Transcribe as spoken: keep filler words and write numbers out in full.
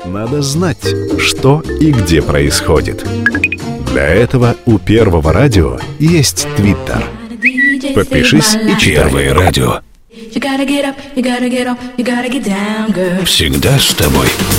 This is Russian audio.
Надо знать, что и где происходит. Для этого у Первого радио есть Твиттер. Подпишись и читай. Первое радио. Всегда с тобой.